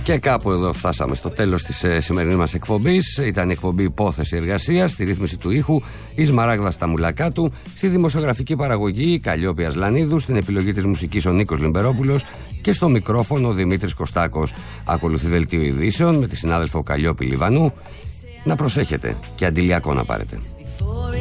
Και κάπου εδώ φτάσαμε στο τέλος της σημερινής μας εκπομπής. Ήταν η εκπομπή Υπόθεση Εργασίας, στη ρύθμιση του ήχου η Σμαράγδα Σταμουλακάτου, στη δημοσιογραφική παραγωγή Καλλιόπη Ασλανίδου, στην επιλογή της μουσικής ο Νίκος Λιμπερόπουλος και στο μικρόφωνο ο Δημήτρης Κωστάκος. Ακολουθεί δελτίο ειδήσεων με τη συνάδελφο Καλλιόπη Λιβανού. Να προσέχετε και αντιλιακό να πάρετε.